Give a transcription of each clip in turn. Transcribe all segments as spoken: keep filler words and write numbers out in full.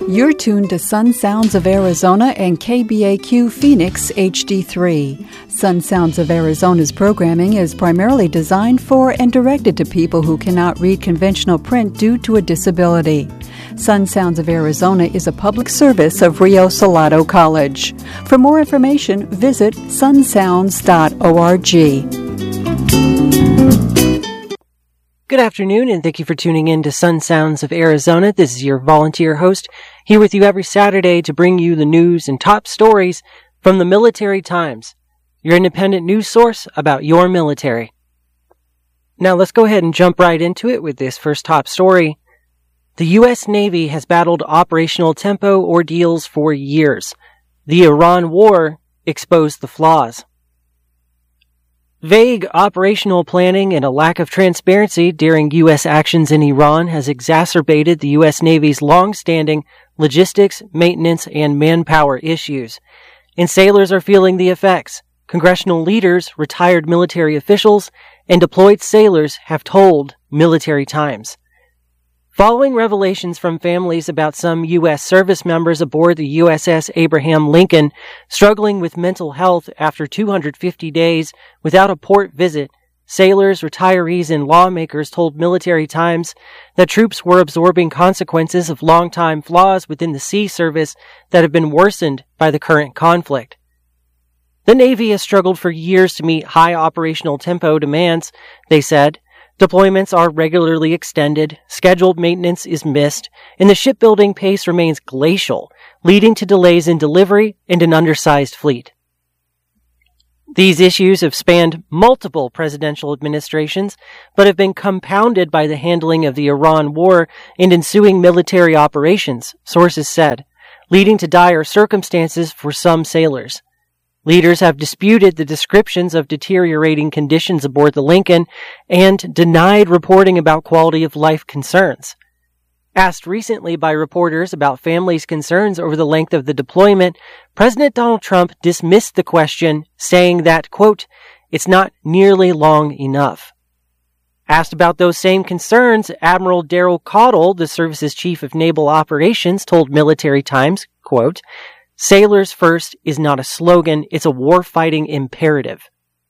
You're tuned to Sun Sounds of Arizona and K B A Q Phoenix H D three. Sun Sounds of Arizona's programming is primarily designed for and directed to people who cannot read conventional print due to a disability. Sun Sounds of Arizona is a public service of Rio Salado College. For more information, visit sun sounds dot org. Good afternoon, and thank you for tuning in to Sun Sounds of Arizona. This is your volunteer host, here with you every Saturday to bring you the news and top stories from the Military Times, your independent news source about your military. Now let's go ahead and jump right into it with this first top story. The U S Navy has battled operational tempo ordeals for years. The Iran war exposed the flaws. Vague operational planning and a lack of transparency during U S actions in Iran has exacerbated the U S Navy's long-standing logistics, maintenance, and manpower issues. And sailors are feeling the effects. Congressional leaders, retired military officials, and deployed sailors have told Military Times. Following revelations from families about some U S service members aboard the U S S Abraham Lincoln struggling with mental health after two hundred fifty days without a port visit, sailors, retirees, and lawmakers told Military Times that troops were absorbing consequences of long-time flaws within the sea service that have been worsened by the current conflict. The Navy has struggled for years to meet high operational tempo demands, they said. Deployments are regularly extended, scheduled maintenance is missed, and the shipbuilding pace remains glacial, leading to delays in delivery and an undersized fleet. These issues have spanned multiple presidential administrations, but have been compounded by the handling of the Iran war and ensuing military operations, sources said, leading to dire circumstances for some sailors. Leaders have disputed the descriptions of deteriorating conditions aboard the Lincoln and denied reporting about quality of life concerns. Asked recently by reporters about families' concerns over the length of the deployment, President Donald Trump dismissed the question, saying that, quote, "It's not nearly long enough." Asked about those same concerns, Admiral Daryl Caudle, the service's chief of naval operations, told Military Times, quote, "Sailors first is not a slogan, it's a war-fighting imperative."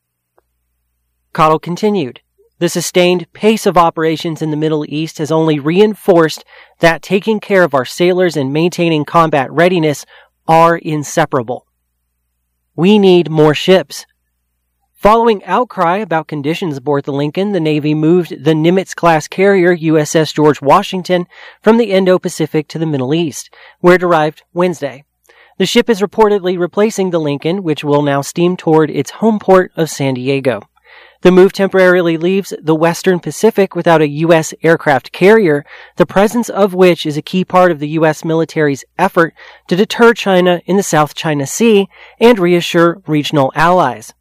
Caudle continued, "The sustained pace of operations in the Middle East has only reinforced that taking care of our sailors and maintaining combat readiness are inseparable. We need more ships." Following outcry about conditions aboard the Lincoln, the Navy moved the Nimitz-class carrier U S S George Washington from the Indo-Pacific to the Middle East, where it arrived Wednesday. The ship is reportedly replacing the Lincoln, which will now steam toward its home port of San Diego. The move temporarily leaves the Western Pacific without a U S aircraft carrier, the presence of which is a key part of the U S military's effort to deter China in the South China Sea and reassure regional allies.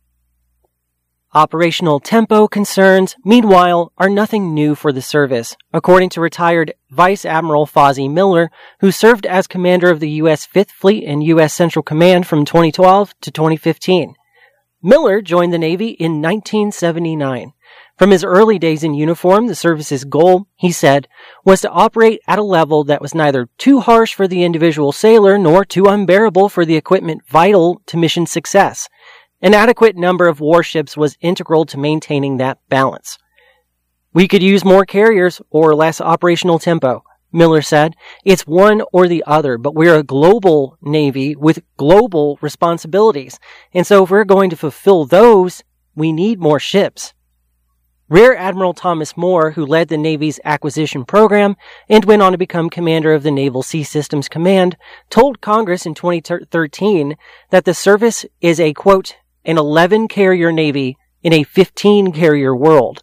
Operational tempo concerns, meanwhile, are nothing new for the service, according to retired Vice Admiral Fozzie Miller, who served as commander of the U S Fifth Fleet and U S Central Command from twenty twelve to twenty fifteen. Miller joined the Navy in nineteen seventy-nine. From his early days in uniform, the service's goal, he said, was to operate at a level that was neither too harsh for the individual sailor nor too unbearable for the equipment vital to mission success. An adequate number of warships was integral to maintaining that balance. "We could use more carriers or less operational tempo," Miller said. "It's one or the other, but we're a global Navy with global responsibilities. And so if we're going to fulfill those, we need more ships." Rear Admiral Thomas Moore, who led the Navy's acquisition program and went on to become commander of the Naval Sea Systems Command, told Congress in twenty thirteen that the service is a, quote, "an eleven-carrier Navy in a fifteen-carrier world."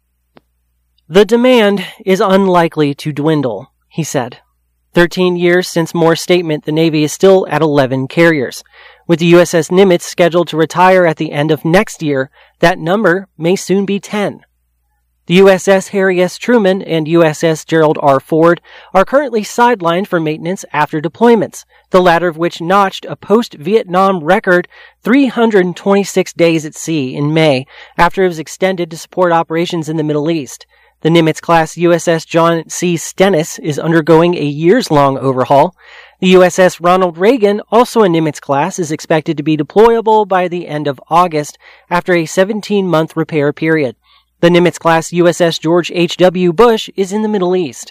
"The demand is unlikely to dwindle," he said. Thirteen years since Moore's statement, the Navy is still at eleven carriers. With the U S S Nimitz scheduled to retire at the end of next year, that number may soon be ten. The U S S Harry S. Truman and U S S Gerald R. Ford are currently sidelined for maintenance after deployments, the latter of which notched a post-Vietnam record three hundred twenty-six days at sea in May after it was extended to support operations in the Middle East. The Nimitz-class U S S John C. Stennis is undergoing a years-long overhaul. The U S S Ronald Reagan, also a Nimitz-class, is expected to be deployable by the end of August after a seventeen-month repair period. The Nimitz-class U S S George H W. Bush is in the Middle East.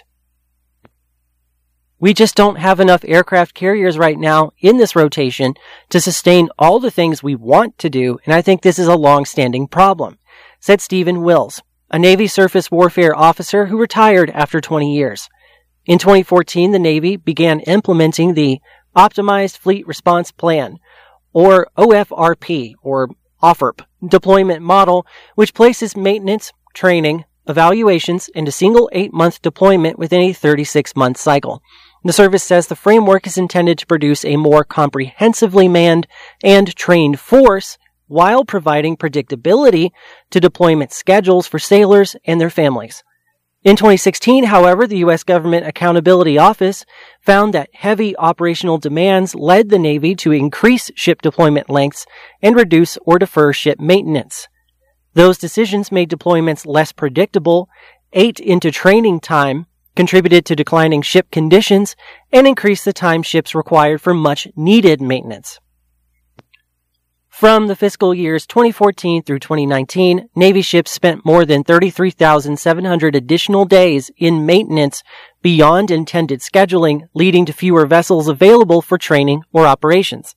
We just don't have enough aircraft carriers right now in this rotation to sustain all the things we want to do, and I think this is a long-standing problem, said Stephen Wills, a Navy surface warfare officer who retired after twenty years. In twenty fourteen, the Navy began implementing the Optimized Fleet Response Plan, or O F R P, or O F R P, deployment model, which places maintenance, training, evaluations, and a single eight-month deployment within a thirty-six month cycle. The service says the framework is intended to produce a more comprehensively manned and trained force while providing predictability to deployment schedules for sailors and their families. In twenty sixteen, however, the U S Government Accountability Office found that heavy operational demands led the Navy to increase ship deployment lengths and reduce or defer ship maintenance. Those decisions made deployments less predictable, ate into training time, contributed to declining ship conditions, and increased the time ships required for much-needed maintenance. From the fiscal years twenty fourteen through twenty nineteen, Navy ships spent more than thirty-three thousand seven hundred additional days in maintenance beyond intended scheduling, leading to fewer vessels available for training or operations.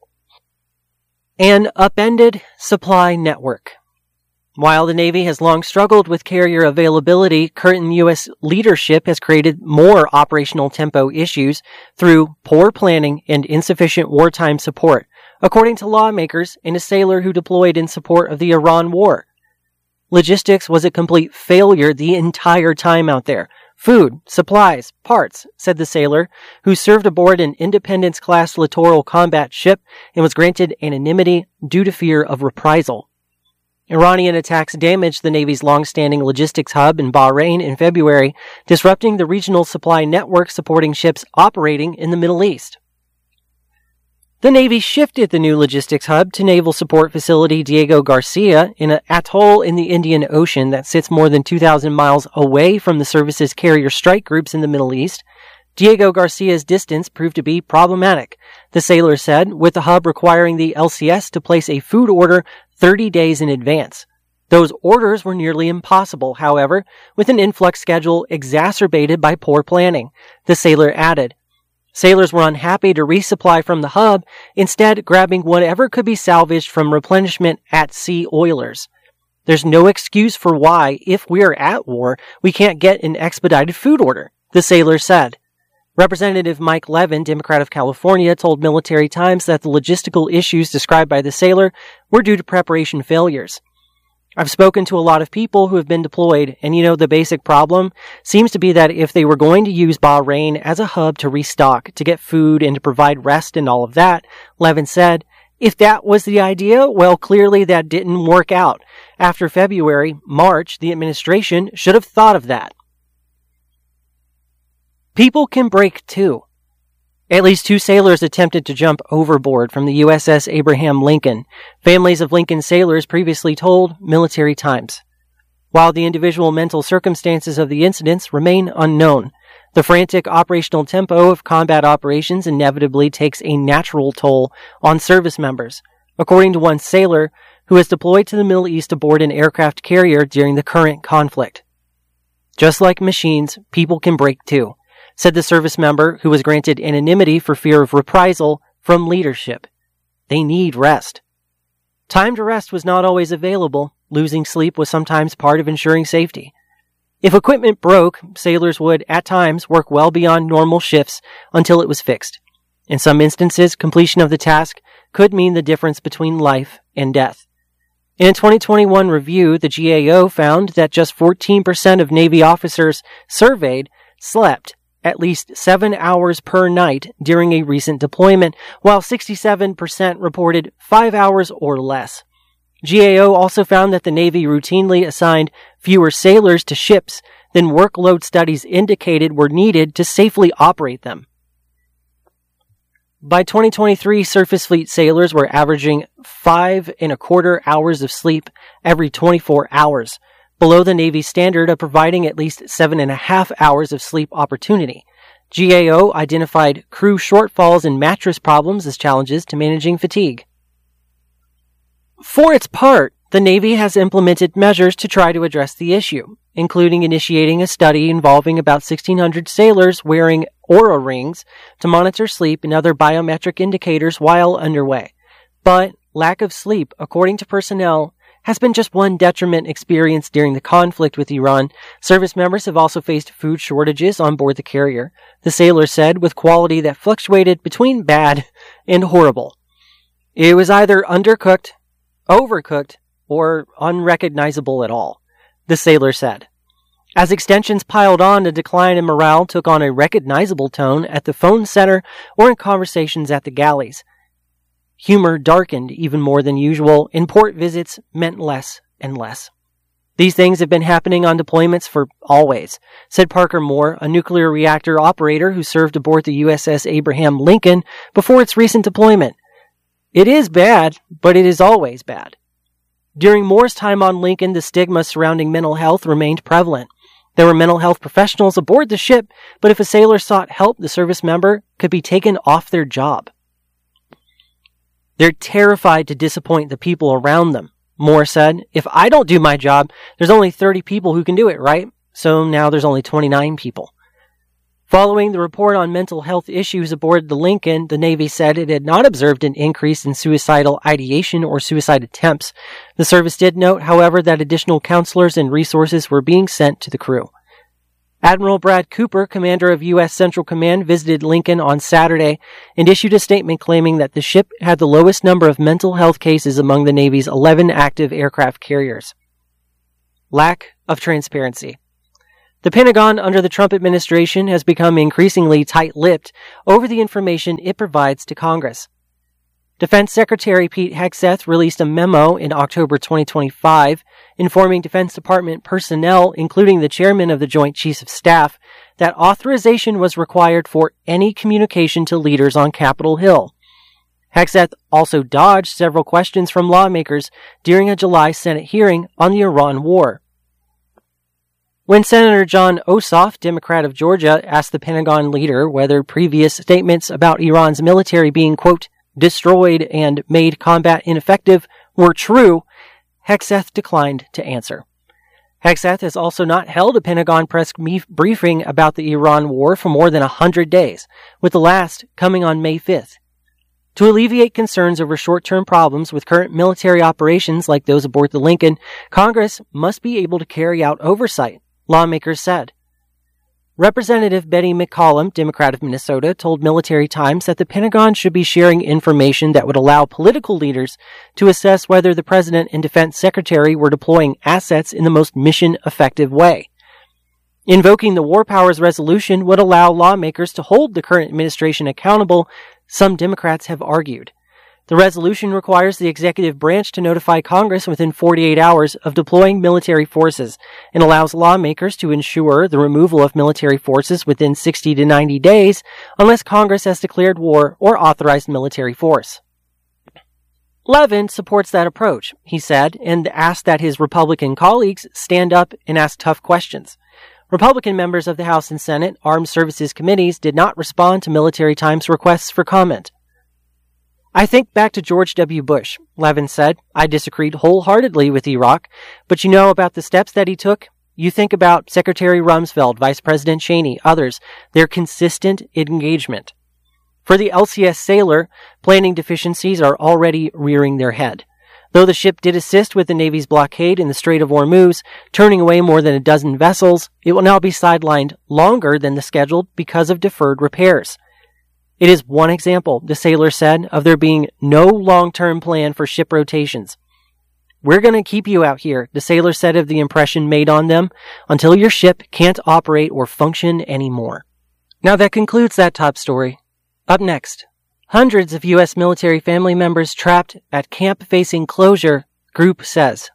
An upended supply network. While the Navy has long struggled with carrier availability, current U S leadership has created more operational tempo issues through poor planning and insufficient wartime support, according to lawmakers and a sailor who deployed in support of the Iran war. Logistics was a complete failure the entire time out there. Food, supplies, parts, said the sailor, who served aboard an Independence-class littoral combat ship and was granted anonymity due to fear of reprisal. Iranian attacks damaged the Navy's long-standing logistics hub in Bahrain in February, disrupting the regional supply network supporting ships operating in the Middle East. The Navy shifted the new logistics hub to Naval Support Facility Diego Garcia in an atoll in the Indian Ocean that sits more than two thousand miles away from the service's carrier strike groups in the Middle East. Diego Garcia's distance proved to be problematic, the sailor said, with the hub requiring the L C S to place a food order thirty days in advance. Those orders were nearly impossible, however, with an influx schedule exacerbated by poor planning, the sailor added. Sailors were unhappy to resupply from the hub, instead grabbing whatever could be salvaged from replenishment at sea oilers. There's no excuse for why, if we're at war, we can't get an expedited food order, the sailor said. Representative Mike Levin, Democrat of California, told Military Times that the logistical issues described by the sailor were due to preparation failures. I've spoken to a lot of people who have been deployed, and you know, the basic problem seems to be that if they were going to use Bahrain as a hub to restock, to get food, and to provide rest and all of that, Levin said, if that was the idea, well, clearly that didn't work out. After February, March, the administration should have thought of that. People can break too. At least two sailors attempted to jump overboard from the U S S Abraham Lincoln, families of Lincoln sailors previously told Military Times. While the individual mental circumstances of the incidents remain unknown, the frantic operational tempo of combat operations inevitably takes a natural toll on service members, according to one sailor who was deployed to the Middle East aboard an aircraft carrier during the current conflict. Just like machines, people can break too, said the service member who was granted anonymity for fear of reprisal from leadership. They need rest. Time to rest was not always available. Losing sleep was sometimes part of ensuring safety. If equipment broke, sailors would, at times, work well beyond normal shifts until it was fixed. In some instances, completion of the task could mean the difference between life and death. In a twenty twenty-one review, the G A O found that just fourteen percent of Navy officers surveyed slept at least seven hours per night during a recent deployment, while sixty-seven percent reported five hours or less. G A O also found that the Navy routinely assigned fewer sailors to ships than workload studies indicated were needed to safely operate them. By twenty twenty-three, surface fleet sailors were averaging five and a quarter hours of sleep every twenty-four hours, below the Navy standard of providing at least seven and a half hours of sleep opportunity. G A O identified crew shortfalls and mattress problems as challenges to managing fatigue. For its part, the Navy has implemented measures to try to address the issue, including initiating a study involving about sixteen hundred sailors wearing Oura rings to monitor sleep and other biometric indicators while underway. But lack of sleep, according to personnel, has been just one detriment experienced during the conflict with Iran. Service members have also faced food shortages on board the carrier, the sailor said, with quality that fluctuated between bad and horrible. It was either undercooked, overcooked, or unrecognizable at all, the sailor said. As extensions piled on, the decline in morale took on a recognizable tone at the phone center or in conversations at the galleys. Humor darkened even more than usual, and port visits meant less and less. These things have been happening on deployments for always, said Parker Moore, a nuclear reactor operator who served aboard the U S S Abraham Lincoln before its recent deployment. It is bad, but it is always bad. During Moore's time on Lincoln, the stigma surrounding mental health remained prevalent. There were mental health professionals aboard the ship, but if a sailor sought help, the service member could be taken off their job. They're terrified to disappoint the people around them, Moore said. If I don't do my job, there's only thirty people who can do it, right? So now there's only twenty-nine people. Following the report on mental health issues aboard the Lincoln, the Navy said it had not observed an increase in suicidal ideation or suicide attempts. The service did note, however, that additional counselors and resources were being sent to the crew. Admiral Brad Cooper, commander of U S Central Command, visited Lincoln on Saturday and issued a statement claiming that the ship had the lowest number of mental health cases among the Navy's eleven active aircraft carriers. Lack of transparency. The Pentagon under the Trump administration has become increasingly tight-lipped over the information it provides to Congress. Defense Secretary Pete Hegseth released a memo in October twenty twenty-five informing Defense Department personnel, including the chairman of the Joint Chiefs of Staff, that authorization was required for any communication to leaders on Capitol Hill. Hegseth also dodged several questions from lawmakers during a July Senate hearing on the Iran war. When Senator John Ossoff, Democrat of Georgia, asked the Pentagon leader whether previous statements about Iran's military being, quote, destroyed and made combat ineffective were true, Hegseth declined to answer. Hegseth has also not held a Pentagon press briefing about the Iran war for more than one hundred days, with the last coming on May fifth. To alleviate concerns over short-term problems with current military operations like those aboard the Lincoln, Congress must be able to carry out oversight, lawmakers said. Representative Betty McCollum, Democrat of Minnesota, told Military Times that the Pentagon should be sharing information that would allow political leaders to assess whether the President and Defense Secretary were deploying assets in the most mission-effective way. Invoking the War Powers Resolution would allow lawmakers to hold the current administration accountable, some Democrats have argued. The resolution requires the executive branch to notify Congress within forty-eight hours of deploying military forces and allows lawmakers to ensure the removal of military forces within sixty to ninety days unless Congress has declared war or authorized military force. Levin supports that approach, he said, and asked that his Republican colleagues stand up and ask tough questions. Republican members of the House and Senate Armed Services Committees did not respond to Military Times requests for comment. I think back to George W. Bush, Levin said. I disagreed wholeheartedly with Iraq, but you know about the steps that he took? You think about Secretary Rumsfeld, Vice President Cheney, others, their consistent engagement. For the L C S sailor, planning deficiencies are already rearing their head. Though the ship did assist with the Navy's blockade in the Strait of Hormuz, turning away more than a dozen vessels, it will now be sidelined longer than the scheduled because of deferred repairs. It is one example, the sailor said, of there being no long-term plan for ship rotations. We're going to keep you out here, the sailor said of the impression made on them, until your ship can't operate or function anymore. Now that concludes that top story. Up next, hundreds of U S military family members trapped at camp facing closure, group says.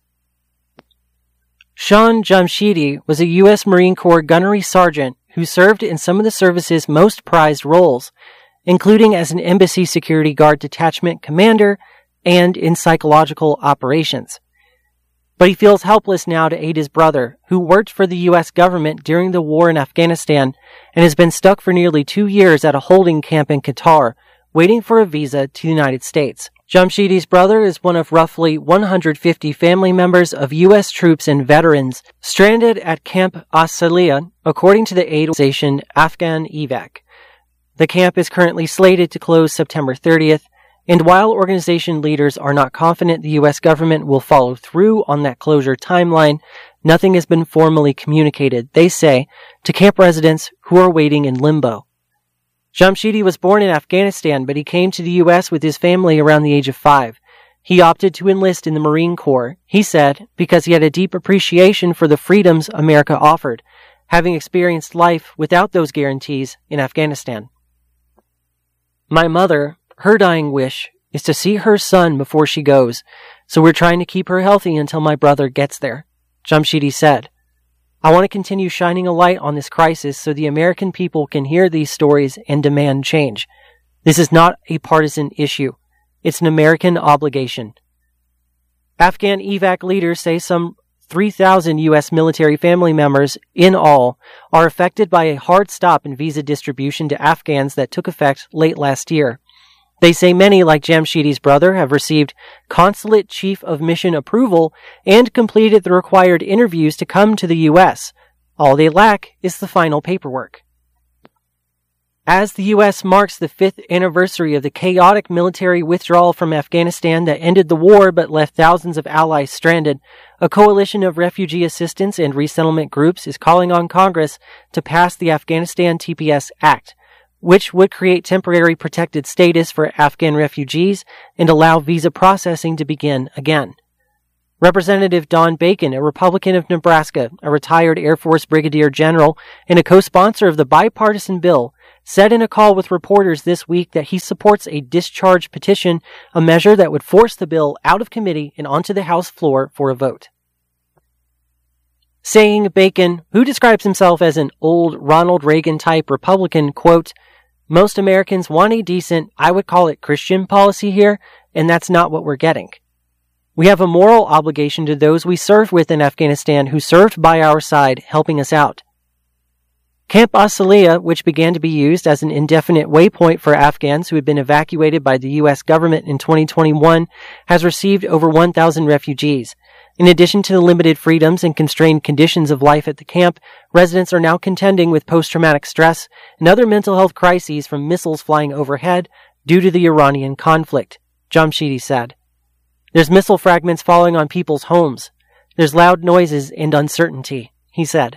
Sean Jamshidi was a U S Marine Corps gunnery sergeant who served in some of the service's most prized roles, including as an Embassy Security Guard Detachment commander and in psychological operations. But he feels helpless now to aid his brother, who worked for the U S government during the war in Afghanistan and has been stuck for nearly two years at a holding camp in Qatar, waiting for a visa to the United States. Jamshidi's brother is one of roughly one hundred fifty family members of U S troops and veterans stranded at Camp Asaliya, according to the aid organization Afghan Evac. The camp is currently slated to close September thirtieth, and while organization leaders are not confident the U S government will follow through on that closure timeline, nothing has been formally communicated, they say, to camp residents who are waiting in limbo. Jamshidi was born in Afghanistan, but he came to the U S with his family around the age of five. He opted to enlist in the Marine Corps, he said, because he had a deep appreciation for the freedoms America offered, having experienced life without those guarantees in Afghanistan. My mother, her dying wish, is to see her son before she goes, so we're trying to keep her healthy until my brother gets there, Jamshidi said. I want to continue shining a light on this crisis so the American people can hear these stories and demand change. This is not a partisan issue. It's an American obligation. Afghan Evac leaders say some three thousand U S military family members in all are affected by a hard stop in visa distribution to Afghans that took effect late last year. They say many, like Jamshidi's brother, have received consulate chief of mission approval and completed the required interviews to come to the U S. All they lack is the final paperwork. As the U S marks the fifth anniversary of the chaotic military withdrawal from Afghanistan that ended the war but left thousands of allies stranded, a coalition of refugee assistance and resettlement groups is calling on Congress to pass the Afghanistan T P S Act, which would create temporary protected status for Afghan refugees and allow visa processing to begin again. Representative Don Bacon, a Republican of Nebraska, a retired Air Force Brigadier General, and a co-sponsor of the bipartisan bill, said in a call with reporters this week that he supports a discharge petition, a measure that would force the bill out of committee and onto the House floor for a vote. Saying Bacon, who describes himself as an old Ronald Reagan-type Republican, quote, most Americans want a decent, I would call it Christian policy here, and that's not what we're getting. We have a moral obligation to those we served with in Afghanistan who served by our side, helping us out. Camp Asaliya, which began to be used as an indefinite waypoint for Afghans who had been evacuated by the U S government in twenty twenty-one, has received over one thousand refugees. In addition to the limited freedoms and constrained conditions of life at the camp, residents are now contending with post-traumatic stress and other mental health crises from missiles flying overhead due to the Iranian conflict, Jamshidi said. There's missile fragments falling on people's homes. There's loud noises and uncertainty, he said.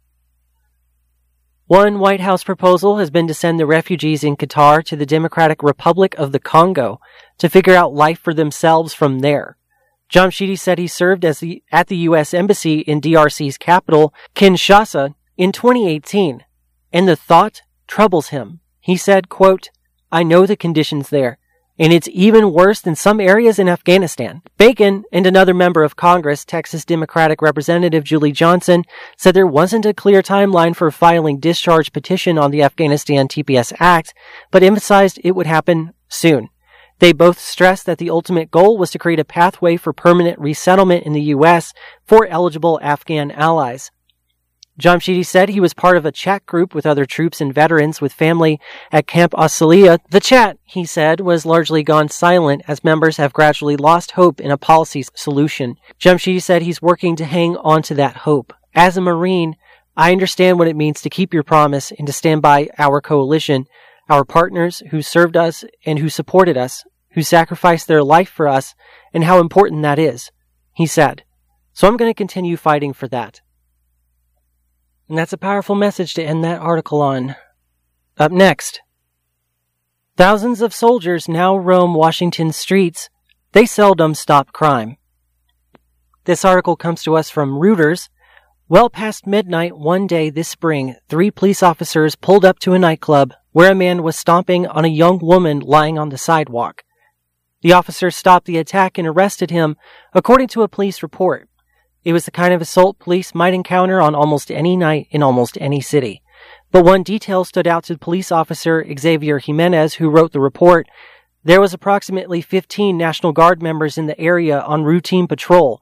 One White House proposal has been to send the refugees in Qatar to the Democratic Republic of the Congo to figure out life for themselves from there. Jamshidi said he served as the, at the U S Embassy in D R C's capital, Kinshasa, in twenty eighteen, and the thought troubles him. He said, quote, I know the conditions there, and it's even worse than some areas in Afghanistan. Bacon and another member of Congress, Texas Democratic Representative Julie Johnson, said there wasn't a clear timeline for filing discharge petition on the Afghanistan T P S Act, but emphasized it would happen soon. They both stressed that the ultimate goal was to create a pathway for permanent resettlement in the U S for eligible Afghan allies. Jamshidi said he was part of a chat group with other troops and veterans with family at Camp Asaliya. The chat, he said, was largely gone silent as members have gradually lost hope in a policy solution. Jamshidi said he's working to hang on to that hope. As a Marine, I understand what it means to keep your promise and to stand by our coalition, our partners who served us and who supported us, who sacrificed their life for us, and how important that is, he said. So I'm going to continue fighting for that. And that's a powerful message to end that article on. Up next, thousands of soldiers now roam Washington's streets. They seldom stop crime. This article comes to us from Reuters. Well past midnight one day this spring, three police officers pulled up to a nightclub where a man was stomping on a young woman lying on the sidewalk. The officers stopped the attack and arrested him, according to a police report. It was the kind of assault police might encounter on almost any night in almost any city. But one detail stood out to police officer Xavier Jimenez, who wrote the report. There was approximately fifteen National Guard members in the area on routine patrol.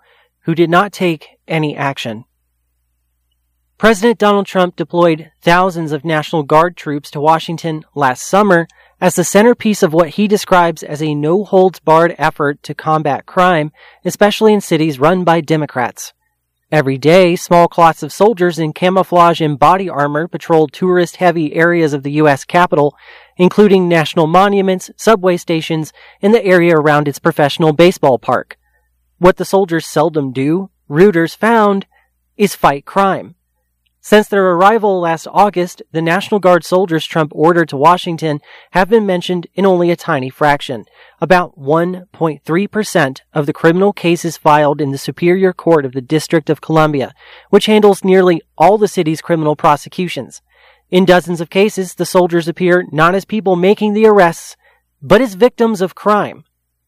who did not take any action. President Donald Trump deployed thousands of National Guard troops to Washington last summer as the centerpiece of what he describes as a no-holds-barred effort to combat crime, especially in cities run by Democrats. Every day, small clots of soldiers in camouflage and body armor patrol tourist-heavy areas of the U S Capitol, including national monuments, subway stations, and the area around its professional baseball park. What the soldiers seldom do, Reuters found, is fight crime. Since their arrival last August, the National Guard soldiers Trump ordered to Washington have been mentioned in only a tiny fraction, about one point three percent of the criminal cases filed in the Superior Court of the District of Columbia, which handles nearly all the city's criminal prosecutions. In dozens of cases, the soldiers appear not as people making the arrests, but as victims of crime.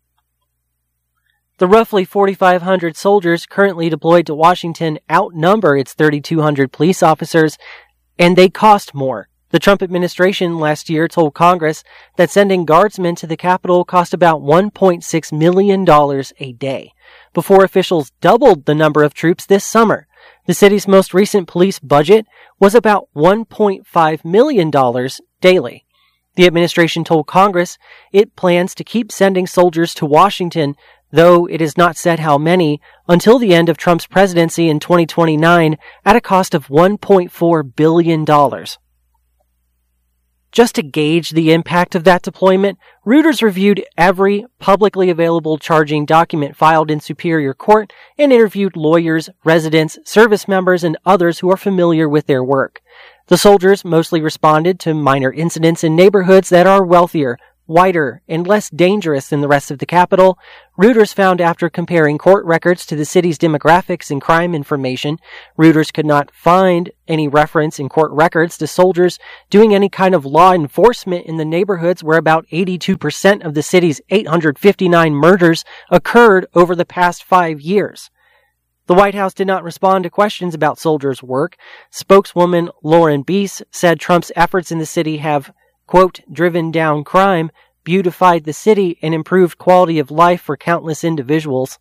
The roughly forty-five hundred soldiers currently deployed to Washington outnumber its thirty-two hundred police officers, and they cost more. The Trump administration last year told Congress that sending guardsmen to the Capitol cost about one point six million dollars a day, before officials doubled the number of troops this summer. The city's most recent police budget was about one point five million dollars daily. The administration told Congress it plans to keep sending soldiers to Washington, though it has not said how many, until the end of Trump's presidency in twenty twenty-nine at a cost of one point four billion dollars. Just to gauge the impact of that deployment, Reuters reviewed every publicly available charging document filed in Superior Court and interviewed lawyers, residents, service members, and others who are familiar with their work. The soldiers mostly responded to minor incidents in neighborhoods that are wealthier, whiter, and less dangerous than the rest of the Capitol. Reuters found after comparing court records to the city's demographics and crime information, Reuters could not find any reference in court records to soldiers doing any kind of law enforcement in the neighborhoods where about eighty-two percent of the city's eight hundred fifty-nine murders occurred over the past five years. The White House did not respond to questions about soldiers' work. Spokeswoman Lauren Bies said Trump's efforts in the city have, quote, driven down crime, beautified the city, and improved quality of life for countless individuals.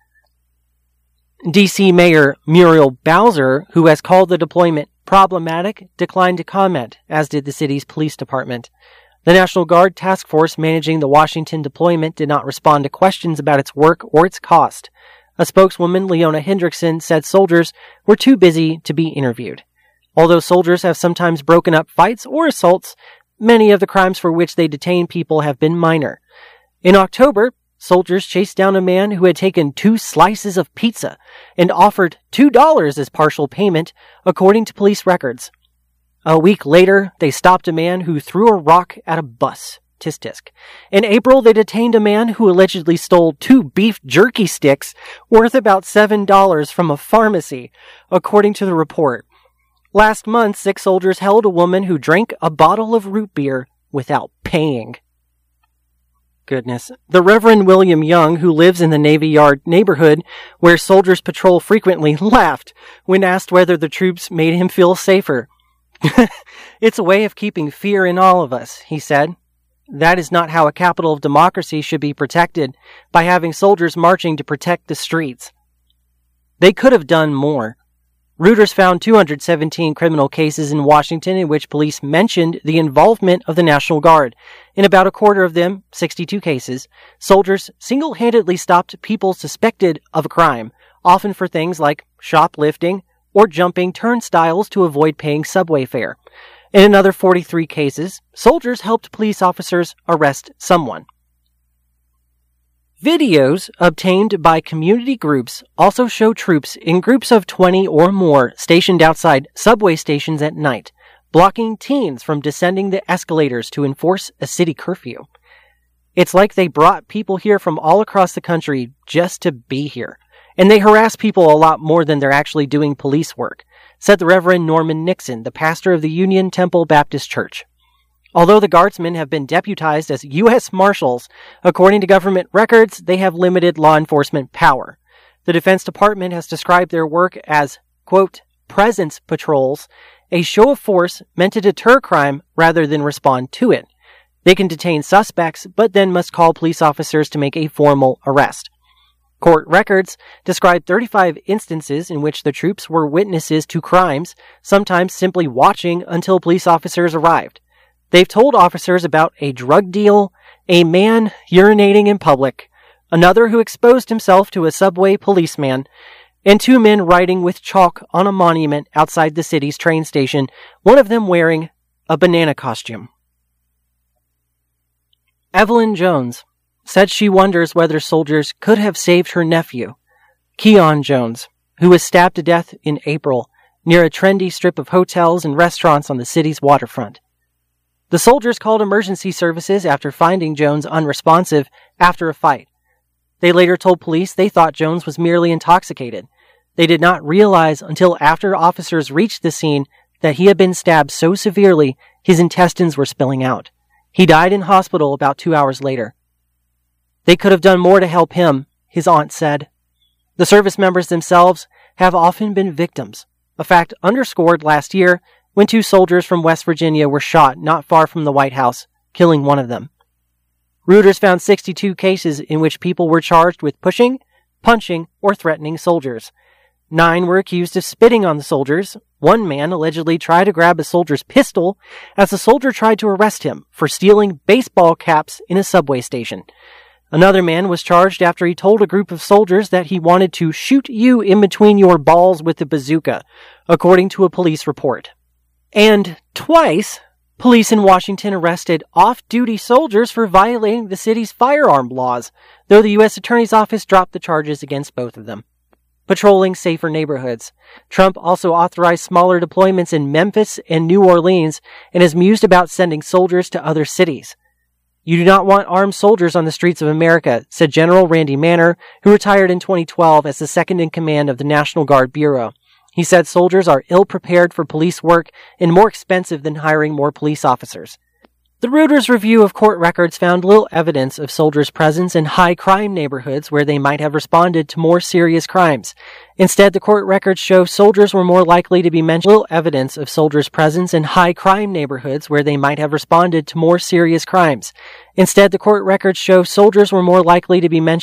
D C Mayor Muriel Bowser, who has called the deployment problematic, declined to comment, as did the city's police department. The National Guard task force managing the Washington deployment did not respond to questions about its work or its cost. A spokeswoman, Leona Hendrickson, said soldiers were too busy to be interviewed. Although soldiers have sometimes broken up fights or assaults, many of the crimes for which they detain people have been minor. In October, soldiers chased down a man who had taken two slices of pizza and offered two dollars as partial payment, according to police records. A week later, they stopped a man who threw a rock at a bus. Tisk tisk. In April, they detained a man who allegedly stole two beef jerky sticks worth about seven dollars from a pharmacy, according to the report. Last month, six soldiers held a woman who drank a bottle of root beer without paying. Goodness. The Reverend William Young, who lives in the Navy Yard neighborhood where soldiers patrol frequently, laughed when asked whether the troops made him feel safer. It's a way of keeping fear in all of us, he said. That is not how a capital of democracy should be protected, by having soldiers marching to protect the streets. They could have done more. Reuters found two hundred seventeen criminal cases in Washington in which police mentioned the involvement of the National Guard. In about a quarter of them, sixty-two cases, soldiers single-handedly stopped people suspected of a crime, often for things like shoplifting or jumping turnstiles to avoid paying subway fare. In another forty-three cases, soldiers helped police officers arrest someone. Videos obtained by community groups also show troops in groups of twenty or more stationed outside subway stations at night, blocking teens from descending the escalators to enforce a city curfew. It's like they brought people here from all across the country just to be here, and they harass people a lot more than they're actually doing police work, said the Reverend Norman Nixon, the pastor of the Union Temple Baptist Church. Although the guardsmen have been deputized as U S Marshals, according to government records, they have limited law enforcement power. The Defense Department has described their work as, quote, presence patrols, a show of force meant to deter crime rather than respond to it. They can detain suspects, but then must call police officers to make a formal arrest. Court records describe thirty-five instances in which the troops were witnesses to crimes, sometimes simply watching until police officers arrived. They've told officers about a drug deal, a man urinating in public, another who exposed himself to a subway policeman, and two men writing with chalk on a monument outside the city's train station, one of them wearing a banana costume. Evelyn Jones said she wonders whether soldiers could have saved her nephew, Keon Jones, who was stabbed to death in April near a trendy strip of hotels and restaurants on the city's waterfront. The soldiers called emergency services after finding Jones unresponsive after a fight. They later told police they thought Jones was merely intoxicated. They did not realize until after officers reached the scene that he had been stabbed so severely his intestines were spilling out. He died in hospital about two hours later. They could have done more to help him, his aunt said. The service members themselves have often been victims, a fact underscored last year when two soldiers from West Virginia were shot not far from the White House, killing one of them. Reuters found sixty-two cases in which people were charged with pushing, punching, or threatening soldiers. Nine were accused of spitting on the soldiers. One man allegedly tried to grab a soldier's pistol as the soldier tried to arrest him for stealing baseball caps in a subway station. Another man was charged after he told a group of soldiers that he wanted to shoot you in between your balls with a bazooka, according to a police report. And twice, police in Washington arrested off-duty soldiers for violating the city's firearm laws, though the U S Attorney's Office dropped the charges against both of them. Patrolling safer neighborhoods. Trump also authorized smaller deployments in Memphis and New Orleans and is mused about sending soldiers to other cities. You do not want armed soldiers on the streets of America, said General Randy Manner, who retired in twenty twelve as the second in command of the National Guard Bureau. He said soldiers are ill-prepared for police work and more expensive than hiring more police officers. The Reuters review of court records found little evidence of soldiers' presence in high-crime neighborhoods where they might have responded to more serious crimes. Instead, the court records show soldiers were more likely to be mentioned. Little evidence of soldiers' presence in high-crime neighborhoods where they might have responded to more serious crimes. Instead, the court records show soldiers were more likely to be mentioned